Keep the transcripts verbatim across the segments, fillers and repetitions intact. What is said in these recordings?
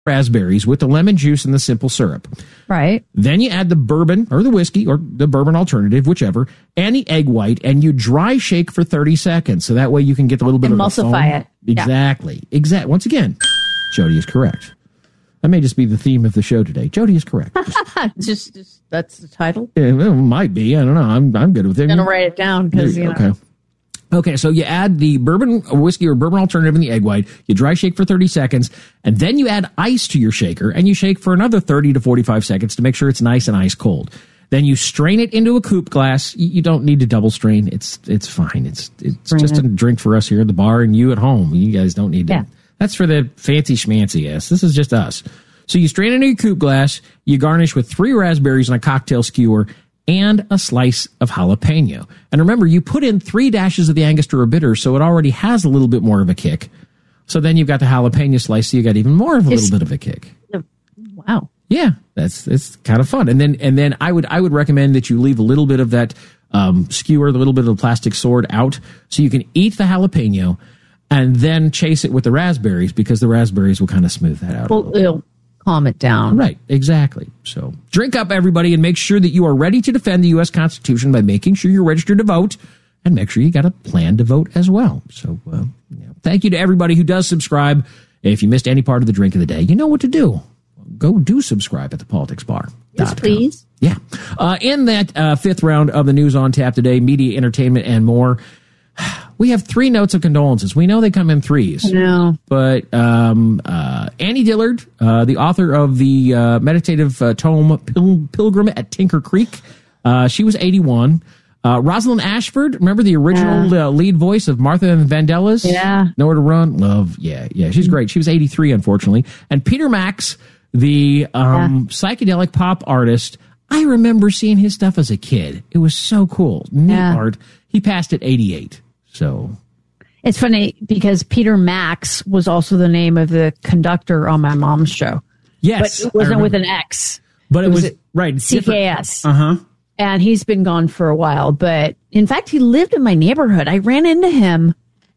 raspberries with the lemon juice and the simple syrup. Right. Then you add the bourbon or the whiskey or the bourbon alternative, whichever, and the egg white, and you dry shake for thirty seconds. So that way you can get a little bit Emulsify of a foam. it. Exactly. Yeah. Exactly. Once again, Jody is correct. That may just be the theme of the show today. Jody is correct. just, just that's the title. Yeah, well, it might be. I don't know. I'm I'm good with it. I'm gonna write it down because you know. Okay. Okay, so you add the bourbon whiskey or bourbon alternative in the egg white, you dry shake for thirty seconds, and then you add ice to your shaker, and you shake for another thirty to forty-five seconds to make sure it's nice and ice cold. Then you strain it into a coupe glass. You don't need to double strain. It's it's fine. It's it's Bring just it. a drink for us here at the bar and you at home. You guys don't need to. Yeah. That's for the fancy schmancy ass. This is just us. So you strain it into a coupe glass, you garnish with three raspberries on a cocktail skewer, and a slice of jalapeno. And remember, you put in three dashes of the Angostura bitter, so it already has a little bit more of a kick. So then you've got the jalapeno slice, so you got even more of a it's, little bit of a kick. Wow. Yeah, that's it's kind of fun. And then and then I would I would recommend that you leave a little bit of that um, skewer, a little bit of the plastic sword out, so you can eat the jalapeno and then chase it with the raspberries, because the raspberries will kind of smooth that out. Well, it'll calm it down. Right, exactly. So drink up, everybody, and make sure that you are ready to defend the U S Constitution by making sure you're registered to vote, and make sure you got a plan to vote as well. So uh, yeah. Thank you to everybody who does subscribe. If you missed any part of the drink of the day, you know what to do. Go do subscribe at the Politics Bar. Yes, please. Yeah. Uh, in that uh, fifth round of the News on Tap today, media, entertainment, and more, we have three notes of condolences. We know they come in threes. No. But um, uh, Annie Dillard, uh, the author of the uh, meditative uh, tome Pil- Pilgrim at Tinker Creek, uh, she was eighty-one. Uh, Rosalind Ashford, remember the original yeah. uh, lead voice of Martha and the Vandellas? Yeah. Nowhere to Run? Love. Yeah, yeah. She's great. She was eighty-three, unfortunately. And Peter Max, the um, yeah. psychedelic pop artist, I remember seeing his stuff as a kid. It was so cool. Neat yeah. art. He passed at eighty-eight. So it's funny because Peter Max was also the name of the conductor on my mom's show. Yes. But it wasn't with an X. But it, it was, was right. C K S. Uh-huh. And he's been gone for a while. But in fact, he lived in my neighborhood. I ran into him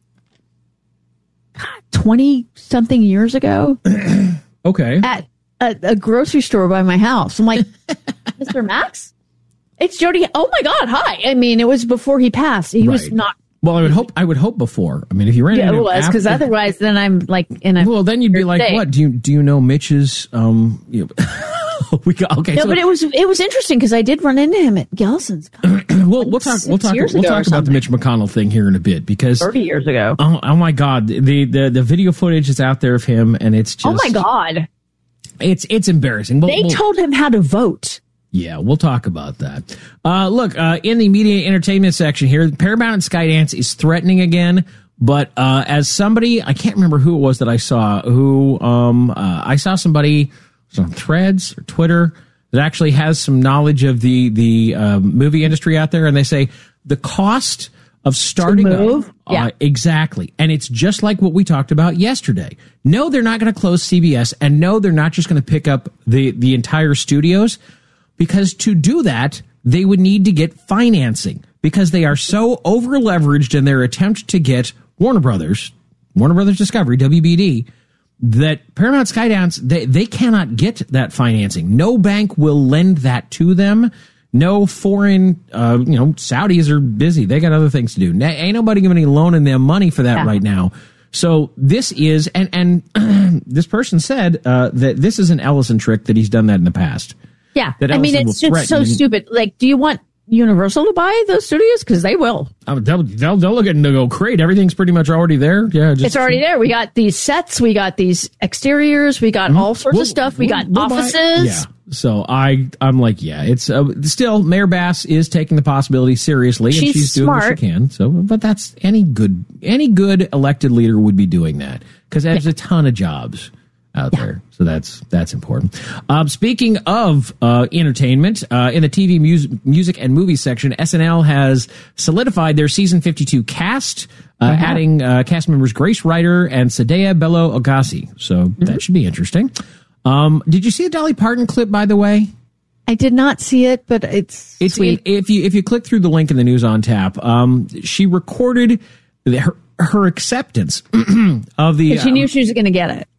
twenty something years ago. Okay. At a, a grocery store by my house. I'm like, Mister Max? It's Jody. Oh my God. Hi. I mean, it was before he passed. He right. was not. Well, I would hope. I would hope before. I mean, if you ran yeah, into it was because otherwise, then I'm like in a. Well, then you'd be like, state. "What do you do? You know Mitch's?" Um, you know, we got, okay. No, so, but it was it was interesting because I did run into him at Gelson's. well, we'll talk. We'll talk. We'll talk about the Mitch McConnell thing here in a bit because thirty years ago. Oh, oh my God! The, the the video footage is out there of him, and it's just. Oh my God! It's it's embarrassing. We'll, they we'll, told him how to vote. Yeah, we'll talk about that. Uh, look, uh, in the media entertainment section here, Paramount and Skydance is threatening again. But uh, as somebody, I can't remember who it was that I saw, who um, uh, I saw somebody on Threads or Twitter that actually has some knowledge of the the um, movie industry out there, and they say the cost of starting to move, up, yeah, uh, exactly, and it's just like what we talked about yesterday. No, they're not going to close C B S, and no, they're not just going to pick up the the entire studios. Because to do that, they would need to get financing because they are so over leveraged in their attempt to get Warner Brothers, Warner Brothers Discovery, W B D, that Paramount Skydance, they, they cannot get that financing. No bank will lend that to them. No foreign, uh, you know, Saudis are busy. They got other things to do. Ain't nobody going to be loaning them money for that yeah. right now. So this is, and, and this person said uh, that this is an Ellison trick, that he's done that in the past. Yeah, I mean, it's just so stupid. Like, do you want Universal to buy those studios? Because they will. Oh, they'll, they'll, they'll look at it and they'll go, great, everything's pretty much already there. Yeah, just, it's already there. We got these sets, we got these exteriors, we got mm-hmm. all sorts we'll, of stuff. We we'll, got we'll offices. Buy, yeah. So I, I'm like, yeah, it's uh, still Mayor Bass is taking the possibility seriously, she's and she's doing smart. what she can. So, but that's any good, any good elected leader would be doing that because there's yeah. a ton of jobs out yeah. there. So that's that's important. Um, speaking of uh, entertainment, uh, in the T V music, music and movie section, S N L has solidified their season fifty-two cast, uh, uh-huh. adding uh, cast members Grace Ryder and Sadea Bello Agassi. So mm-hmm. that should be interesting. Um, did you see a Dolly Parton clip, by the way? I did not see it, but it's it's sweet. It, if you if you click through the link in the News on Tap, um, she recorded her her acceptance of the. She knew um, she was going to get it.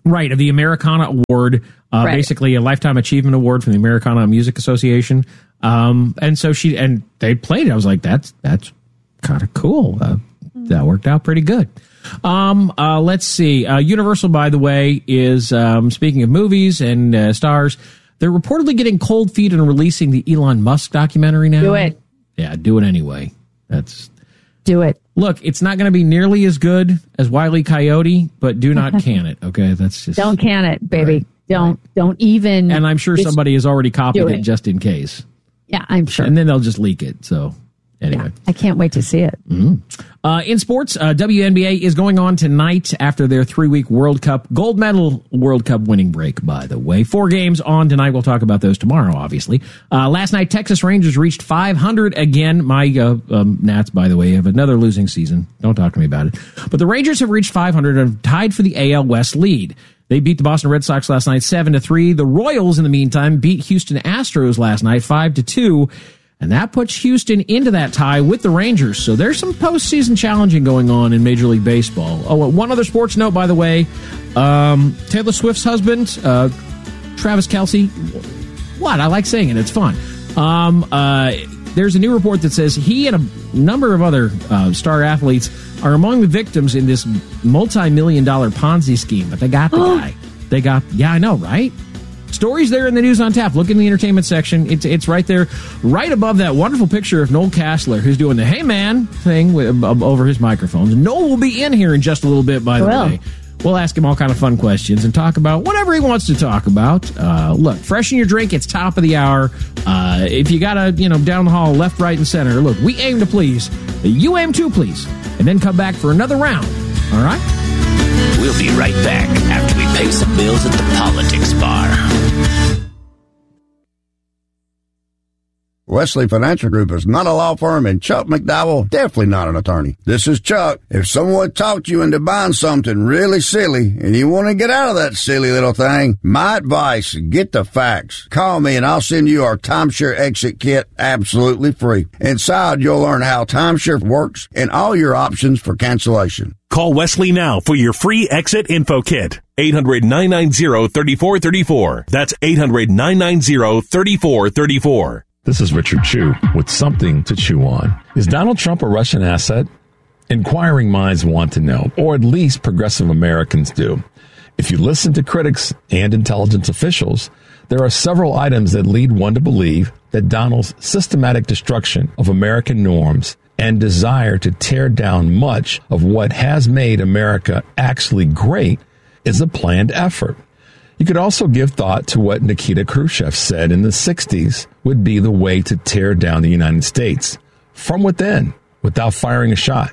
Right, of the Americana Award, uh, right. basically a Lifetime Achievement Award from the Americana Music Association. Um, and so she, and they played it. I was like, that's, that's kind of cool. Uh, that worked out pretty good. Um, uh, let's see. Uh, Universal, by the way, is, um, speaking of movies and uh, stars, they're reportedly getting cold feet and releasing the Elon Musk documentary now. Do it. Yeah, do it anyway. That's do it. Look, it's not going to be nearly as good as Wile E. Coyote, but do not can it. Okay, that's just don't can it, baby. Right, don't right. don't even. And I'm sure somebody has already copied it. it just in case. Yeah, I'm sure. And then they'll just leak it. So anyway, yeah, I can't wait to see it. Mm-hmm. Uh, in sports, uh, W N B A is going on tonight after their three-week World Cup, gold medal World Cup winning break, by the way. Four games on tonight. We'll talk about those tomorrow, obviously. Uh, last night, Texas Rangers reached five hundred again. My uh, um, Nats, by the way, have another losing season. Don't talk to me about it. But the Rangers have reached five hundred and have tied for the A L West lead. They beat the Boston Red Sox last night seven to three. The Royals, in the meantime, beat Houston Astros last night five to two. And that puts Houston into that tie with the Rangers. So there's some postseason challenging going on in Major League Baseball. Oh, one other sports note, by the way. Um, Taylor Swift's husband, uh, Travis Kelce. What? I like saying it. It's fun. Um, uh, there's a new report that says he and a number of other uh, star athletes are among the victims in this multi-million dollar Ponzi scheme. But they got the guy. They got, yeah, I know, right? Stories there in the News on Tap. Look in the entertainment section. It's it's right there, right above that wonderful picture of Noel Castler, who's doing the "Hey Man" thing with, uh, over his microphones. Noel will be in here in just a little bit, by the well. way. We'll ask him all kind of fun questions and talk about whatever he wants to talk about. Uh, look, freshen your drink. It's top of the hour. Uh, if you got to, you know, down the hall, left, right, and center, look, we aim to please. You aim to please. And then come back for another round. All right? We'll be right back after we pay some bills at the Politics Bar. Wesley Financial Group is not a law firm, and Chuck McDowell definitely not an attorney. This is Chuck. If someone talked you into buying something really silly and you want to get out of that silly little thing, my advice, get the facts. Call me and I'll send you our timeshare exit kit absolutely free. Inside, you'll learn how timeshare works and all your options for cancellation. Call Wesley now for your free exit info kit. eight hundred, nine nine zero, three four three four. That's eight hundred, nine nine zero, three four three four. This is Richard Chew with something to chew on. Is Donald Trump a Russian asset? Inquiring minds want to know, or at least progressive Americans do. If you listen to critics and intelligence officials, there are several items that lead one to believe that Donald's systematic destruction of American norms and desire to tear down much of what has made America actually great is a planned effort. You could also give thought to what Nikita Khrushchev said in the sixties would be the way to tear down the United States from within without firing a shot.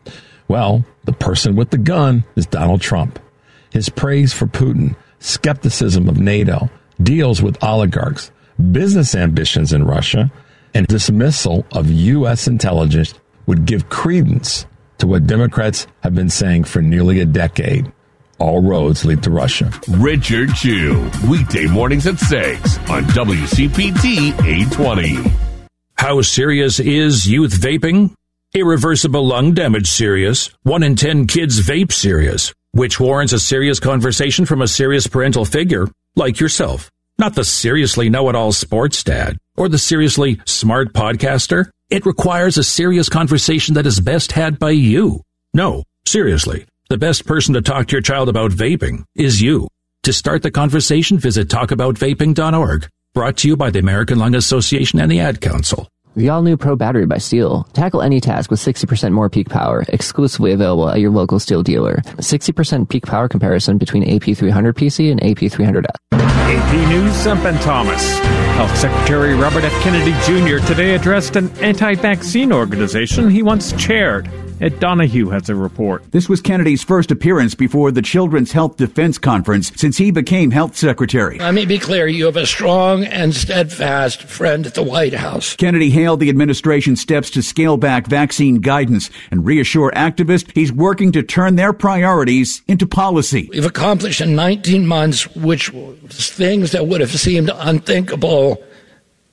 Well, the person with the gun is Donald Trump. His praise for Putin, skepticism of NATO, deals with oligarchs, business ambitions in Russia, and dismissal of U S intelligence would give credence to what Democrats have been saying for nearly a decade. All roads lead to Russia. Richard Chew, weekday mornings at six on W C P T eight twenty. How serious is youth vaping? Irreversible lung damage serious. One in ten kids vape serious, which warrants a serious conversation from a serious parental figure like yourself. Not the seriously know-it-all sports dad or the seriously smart podcaster. It requires a serious conversation that is best had by you. No, seriously. The best person to talk to your child about vaping is you. To start the conversation, visit talk about vaping dot org. Brought to you by the American Lung Association and the Ad Council. The all-new Pro Battery by Steel. Tackle any task with sixty percent more peak power, exclusively available at your local Steel dealer. sixty percent peak power comparison between A P three hundred P C and A P three hundred F. A P News, I'm Ben Thomas. Health Secretary Robert F. Kennedy Junior today addressed an anti-vaccine organization he once chaired. Ed Donahue has a report. This was Kennedy's first appearance before the Children's Health Defense Conference since he became health secretary. Let me be clear, you have a strong and steadfast friend at the White House. Kennedy hailed the administration's steps to scale back vaccine guidance and reassure activists he's working to turn their priorities into policy. We've accomplished in nineteen months, which was things that would have seemed unthinkable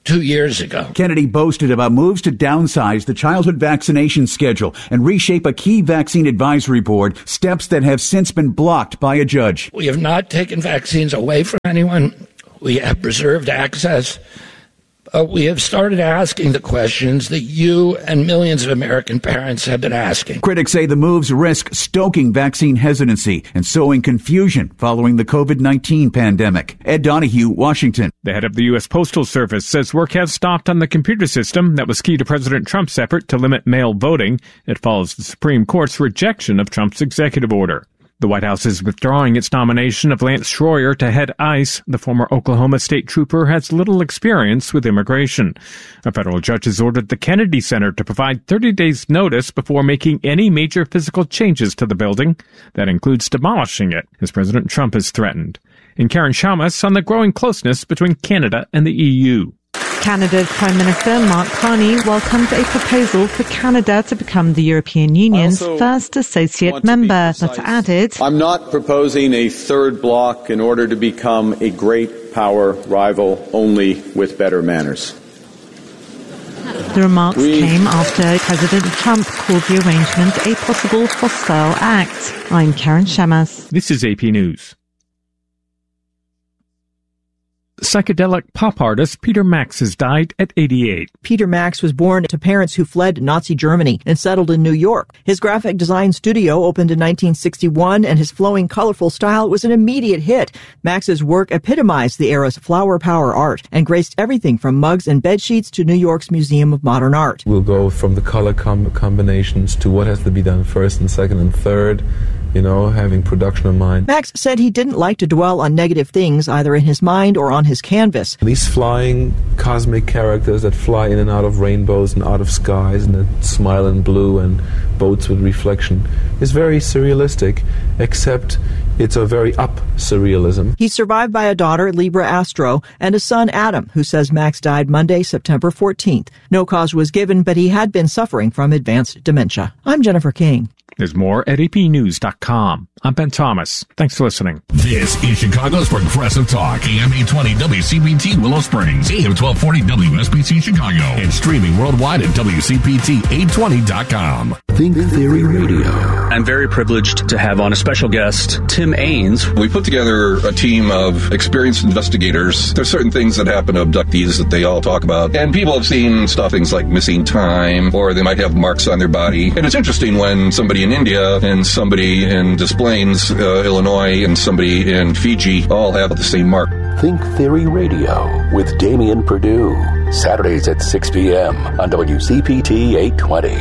two years ago. Kennedy boasted about moves to downsize the childhood vaccination schedule and reshape a key vaccine advisory board, steps that have since been blocked by a judge. We have not taken vaccines away from anyone. We have preserved access. Uh, we have started asking the questions that you and millions of American parents have been asking. Critics say the moves risk stoking vaccine hesitancy and sowing confusion following the covid nineteen pandemic. Ed Donahue, Washington. The head of the U S Postal Service says work has stopped on the computer system that was key to President Trump's effort to limit mail voting. It follows the Supreme Court's rejection of Trump's executive order. The White House is withdrawing its nomination of Lance Schroyer to head ICE. The former Oklahoma State trooper has little experience with immigration. A federal judge has ordered the Kennedy Center to provide thirty days notice before making any major physical changes to the building. That includes demolishing it, as President Trump has threatened. And Karen Shamas on the growing closeness between Canada and the E U. Canada's Prime Minister Mark Carney welcomed a proposal for Canada to become the European Union's first associate member, but added, I'm not proposing a third bloc in order to become a great power rival only with better manners. The remarks we... came after President Trump called the arrangement a possible hostile act. I'm Karen Shamas. This is A P News. Psychedelic pop artist Peter Max has died at eighty-eight. Peter Max was born to parents who fled Nazi Germany and settled in New York. His graphic design studio opened in nineteen sixty-one, and his flowing, colorful style was an immediate hit. Max's work epitomized the era's flower power art and graced everything from mugs and bedsheets to New York's Museum of Modern Art. We'll go from the color com- combinations to what has to be done first and second and third. You know, having production in mind. Max said he didn't like to dwell on negative things either in his mind or on his canvas. These flying cosmic characters that fly in and out of rainbows and out of skies and that smile in blue and boats with reflection is very surrealistic, except it's a very up surrealism. He's survived by a daughter, Libra Astro, and a son, Adam, who says Max died Monday, September fourteenth. No cause was given, but he had been suffering from advanced dementia. I'm Jennifer King. There's more at A P news dot com. I'm Ben Thomas. Thanks for listening. This is Chicago's Progressive Talk, A M eight twenty W C P T Willow Springs, A M twelve forty W S B C Chicago, and streaming worldwide at W C P T eight twenty dot com. Think Theory Radio. I'm very privileged to have on a special guest, Tim Ains. We put together a team of experienced investigators. There's certain things that happen to abductees that they all talk about, and people have seen stuff, things like missing time, or they might have marks on their body. And it's interesting when somebody in India and somebody in Des Plaines, uh, Illinois, and somebody in Fiji all have the same mark. Think Theory Radio with Damian Perdue. Saturdays at six p.m. on W C P T eight twenty.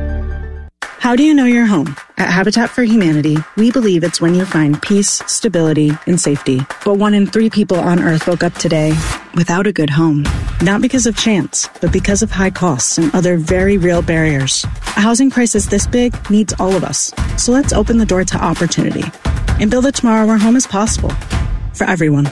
How do you know you're home? At Habitat for Humanity, we believe it's when you find peace, stability, and safety. But one in three people on Earth woke up today without a good home. Not because of chance, but because of high costs and other very real barriers. A housing crisis this big needs all of us. So let's open the door to opportunity and build a tomorrow where home is possible for everyone.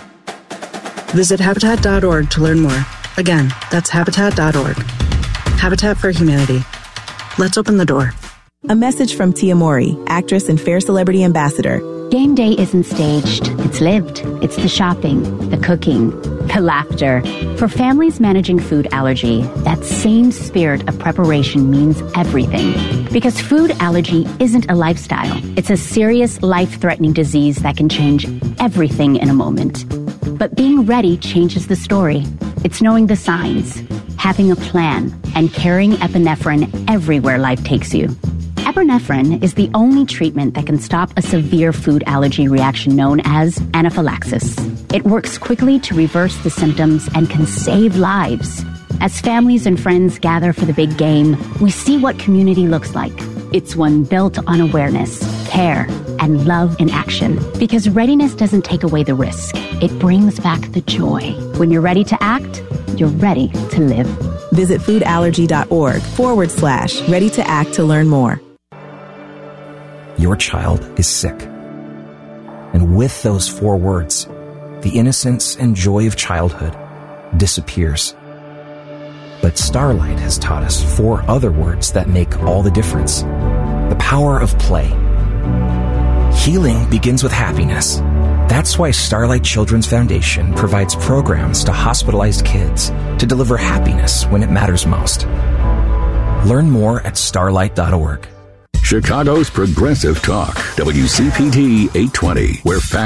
Visit Habitat dot org to learn more. Again, that's Habitat dot org. Habitat for Humanity. Let's open the door. A message from Tia Mori, actress and Fair Celebrity Ambassador. Game day isn't staged. It's lived. It's the shopping, the cooking, the laughter. For families managing food allergy, that same spirit of preparation means everything. Because food allergy isn't a lifestyle. It's a serious, life-threatening disease that can change everything in a moment. But being ready changes the story. It's knowing the signs, having a plan, and carrying epinephrine everywhere life takes you. Epinephrine is the only treatment that can stop a severe food allergy reaction known as anaphylaxis. It works quickly to reverse the symptoms and can save lives. As families and friends gather for the big game, we see what community looks like. It's one built on awareness, care, and love in action. Because readiness doesn't take away the risk. It brings back the joy. When you're ready to act, you're ready to live. Visit foodallergy.org forward slash ready to act to learn more. Your child is sick. And with those four words, the innocence and joy of childhood disappears. But Starlight has taught us four other words that make all the difference. The power of play. Healing begins with happiness. That's why Starlight Children's Foundation provides programs to hospitalized kids to deliver happiness when it matters most. Learn more at starlight dot org. Chicago's Progressive Talk, W C P T eight twenty, where facts